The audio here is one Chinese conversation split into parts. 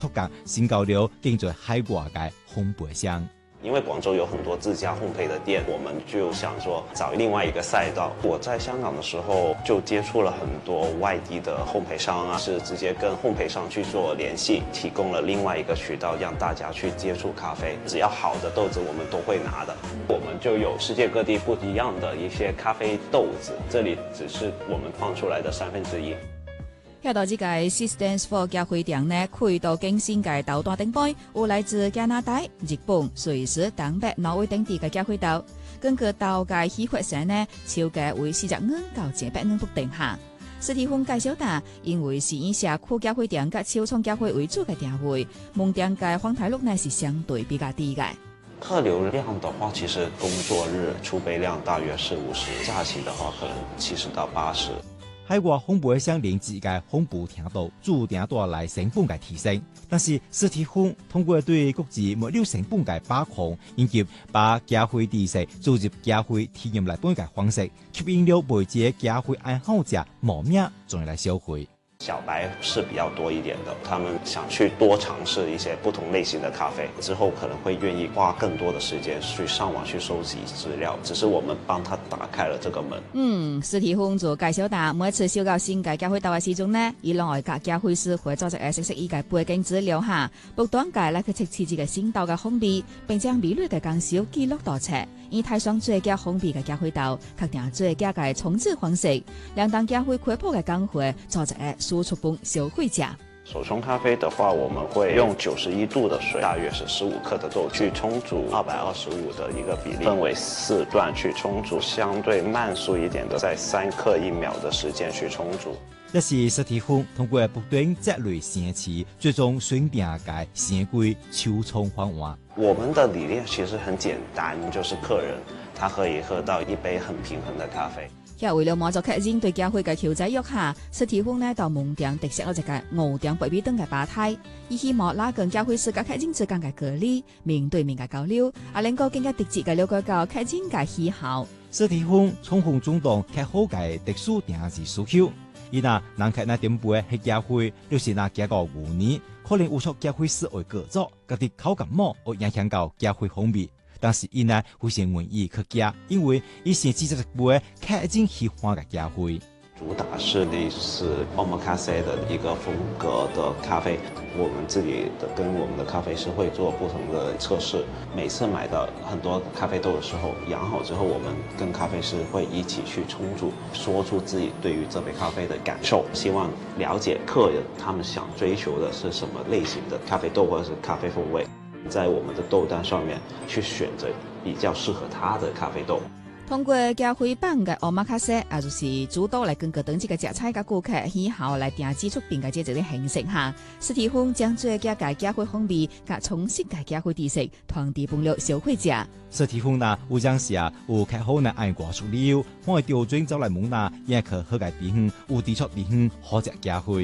拓展新交流，定做海外嘅烘焙商。 因为广州有很多自家烘焙的店，我们就想说找另外一个赛道。我在香港的时候就接触了很多外地的烘焙商啊，是直接跟烘焙商去做联系，提供了另外一个渠道让大家去接触咖啡。只要好的豆子我们都会拿的，我们就有世界各地不一样的一些咖啡豆子，这里只是我们放出来的1/3。 遐到这个 Systems for 咖啡店呢，开到更新嘅豆单顶杯，有来自加拿大、日本、瑞士、东北、挪威等地嘅咖啡豆。根據豆嘅起發成呢，超價為40元到100元不等下。實體風介紹大，因為是以社區咖啡店及超創咖啡為主嘅店會，門店嘅訪台率呢是相對比較低嘅。 客流量的話，其實工作日儲備量大約是50，假期的話可能70到80。 海外烘焙商連自嘅烘焙程度注定帶來成本嘅提升，但是實體風通過對各自物料成本嘅把控，以及把咖啡知識注入咖啡體驗來本嘅方式，吸引了每隻咖啡愛好者慕名進來消費。 小白是比較多一點的，他們想去多嘗試一些不同類型的咖啡，之後可能會願意花更多的時間去上網去收集資料，只是我們幫他打開了這個門。 實體風做介紹大，每一次收到新嘅咖啡豆嘅時鐘呢，以外加咖啡師會做一個熟悉嘅背景資料下，不斷介來去測試這個新豆嘅風味，並將美麗嘅講授記錄到冊。以台上最佳烘焙嘅咖啡豆，確定最佳嘅沖製方式，兩檔咖啡開鋪嘅工會做一個輸出本消費者。 手沖咖啡的話，我們會用91度的水，大約是15克的豆去沖煮225的一個比例，分為4段去沖煮，相對慢速一點的，在3克1秒的時間去沖煮。 這是實體風通過不斷積累成詞，最終選定嘅成規手沖方案。 我們的理念其實很簡單，就是客人他可以喝到一杯很平衡的咖啡。 為了滿足客人對咖啡嘅調劑欲下，實體風呢到門店特設咗一個5點8米等嘅吧台，以希望拉近咖啡師及客人之間嘅距離，面對面嘅交流，能夠更加直接嘅了解到客人嘅喜好。 實體風充分尊重客戶嘅特殊定制需求。伊若人客那點杯係咖啡，就是那加個5年，可能有出咖啡師會過早，家己口感冇會影響到咖啡風味。但是伊呢非常願意去加，因為伊先製作一杯客人喜歡嘅咖啡。 主打是類似 omakase 的一個風格的咖啡，我們自己的跟我們的咖啡師會做不同的測試。每次買到很多咖啡豆的時候，養好之後，我們跟咖啡師會一起去沖煮，說出自己對於這杯咖啡的感受，希望了解客人他們想追求的是什麼類型的咖啡豆或者是咖啡風味，在我們的豆單上面去選擇比較適合他的咖啡豆。 通過咖啡版嘅omakase，也就是主導來根據當地嘅食材嘅顧客喜好來定製出品嘅這種形式下，實體風將最佳嘅咖啡風味及充實嘅咖啡知識傳遞俾了消費者。 實體風呢，有陣時有客戶呢愛外出旅遊，我會調轉走來問呢，也可好嘅地方，有地出地方好食咖啡。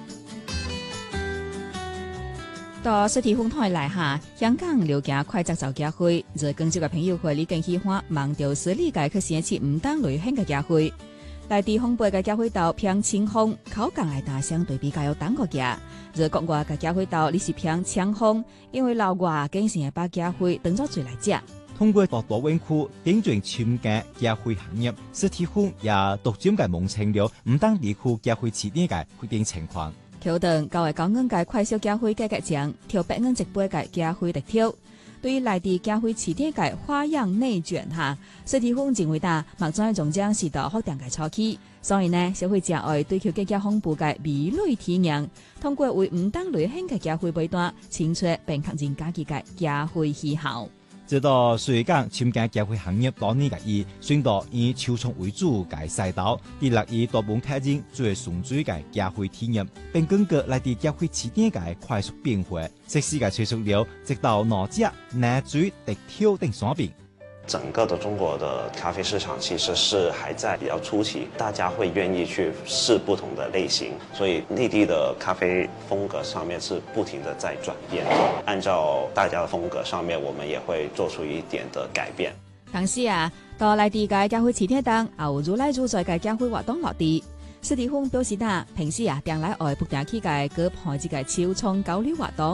到實體風台來下，香港了解快節奏咖啡，在廣州嘅朋友會你更喜歡盲調式理解去選取唔同類型嘅咖啡。內地烘焙嘅咖啡豆偏清風，口感係大相對比較有彈個嘅。在國外嘅咖啡豆你是偏強風，因為老外經常把咖啡當作水來食。 通過大灣區點綴參加咖啡行業，實體風也獨佔嘅夢成了唔同地區咖啡起點嘅決定情況。 調等較為高額嘅快速咖啡價格獎，調100元一杯嘅咖啡特調。對於內地咖啡起點嘅花樣內捲下，實體風認為大，目前仲將是到發展嘅初期，所以呢，消費者愛追求更加豐富嘅味蕾體驗，通過為唔同類型嘅咖啡杯單，清楚並確認家己嘅咖啡喜好。 直到隨講參加咖啡行業多年嘅伊，選擇以手沖為主嘅賽道，致力於大部分客人最純粹嘅咖啡體驗，並根據內地咖啡起點嘅快速變化，適時嘅催促了，直到哪隻奶水特調等產品。 整個的中國的咖啡市場其實是還在比較初期，大家會願意去試不同的類型，所以內地的咖啡風格上面是不停的在轉變。按照大家的風格上面，我們也會做出一點的改變。 同時到內地嘅咖啡起點等，有如來如在嘅咖啡活動落地。 史蒂芬表示平時定來愛不定去舉辦這個秋創交流活動。